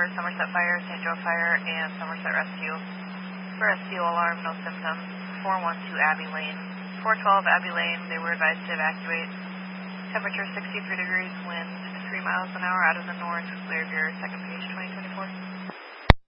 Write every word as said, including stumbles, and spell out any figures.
Somerset Fire, Saint Joe Fire, and Somerset Rescue. For rescue alarm, no symptoms. four one two Abbey Lane. four twelve Abbey Lane, they were advised to evacuate. Temperature sixty-three degrees, wind three miles an hour out of the north. Clear of your second page, twenty twenty-four.